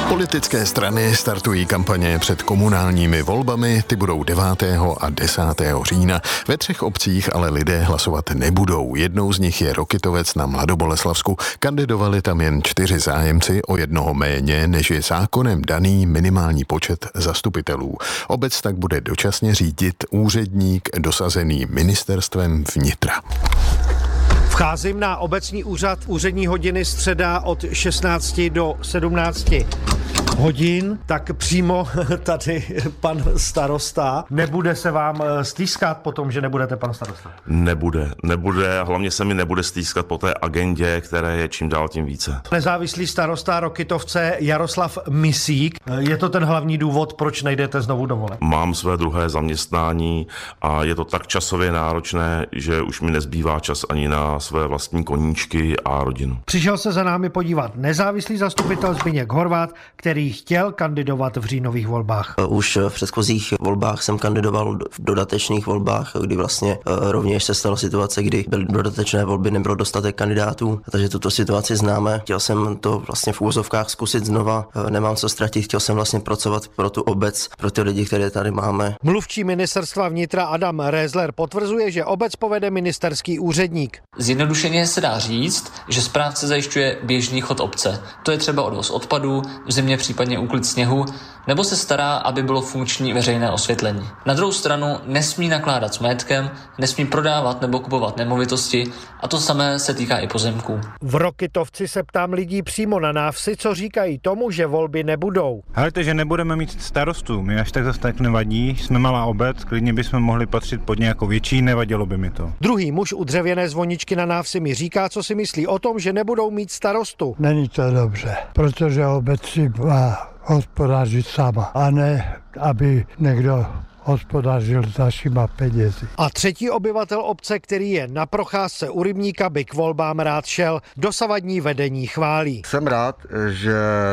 Politické strany startují kampaně před komunálními volbami, ty budou 9. a 10. října. Ve 3 obcích ale lidé hlasovat nebudou. Jednou z nich je Rokytovec na Mladoboleslavsku. Kandidovali tam jen 4 zájemci, o jednoho méně, než je zákonem daný minimální počet zastupitelů. Obec tak bude dočasně řídit úředník dosazený ministerstvem vnitra. Vcházím na obecní úřad, úřední hodiny středa od 16 do 17 hodin, tak přímo tady pan starosta. Nebude se vám stýskat po tom, že nebudete pan starosta? Nebude a hlavně se mi nebude stýskat po té agendě, které je čím dál tím více. Nezávislý starosta Rokytovce Jaroslav Misík. Je to ten hlavní důvod, proč nejdete znovu do voleb? Mám své druhé zaměstnání a je to tak časově náročné, že už mi nezbývá čas ani na své vlastní koníčky a rodinu. Přišel se za námi podívat nezávislý zastupitel Zbyněk Horváth, který chtěl kandidovat v říjnových volbách. Už v předchozích volbách jsem kandidoval v dodatečných volbách, kdy vlastně rovněž se stala situace, kdy byly dodatečné volby, nebylo dostatek kandidátů, takže tuto situaci známe. Chtěl jsem to vlastně v úvozovkách zkusit znova, nemám co ztratit, chtěl jsem vlastně pracovat pro tu obec, pro ty lidi, které tady máme. Mluvčí ministerstva vnitra Adam Rézler potvrzuje, že obec povede ministerský úředník. Zjednodušeně se dá říct, že správce zajišťuje běžný chod obce. To je třeba odvoz odpadů, v zimě případně úklid sněhu, nebo se stará, aby bylo funkční veřejné osvětlení. Na druhou stranu nesmí nakládat s majetkem, nesmí prodávat nebo kupovat nemovitosti a to samé se týká i pozemků. V Rokytovci se ptám lidí přímo na návsi, co říkají tomu, že volby nebudou. Hleďte, že nebudeme mít starostu, mi až tak zase tak nevadí, jsme malá obec, klidně bychom mohli patřit pod nějakou větší, nevadilo by mi to. Druhý muž u dřevěné zvoničky na návsi mi říká, co si myslí o tom, že nebudou mít starostu. Není to dobře, protože obec si má hospodařit sama, a ne, aby někdo hospodařil s našima penězi. A třetí obyvatel obce, který je na procházce u rybníka, by k volbám rád šel. Dosavadní vedení chválí. Jsem rád, že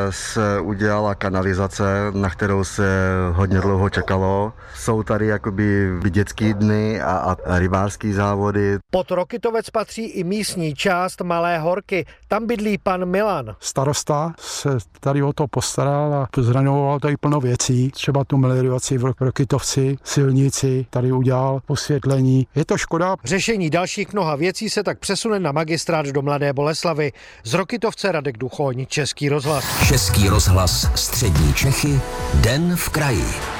se udělala kanalizace, na kterou se hodně dlouho čekalo. Jsou tady jakoby dětský dny a rybářský závody. Pod Rokytovec patří i místní část Malé Horky. Tam bydlí pan Milan. Starosta se tady o to postaral a zraňoval tady plno věcí. Třeba tu melioraci v Rokytovci, silnici, tady udělal osvětlení. Je to škoda. Řešení dalších mnoha věcí se tak přesune na magistrát do Mladé Boleslavi. Z Rokytovce Radek Duchoň, Český rozhlas. Český rozhlas Střední Čechy, Den v kraji.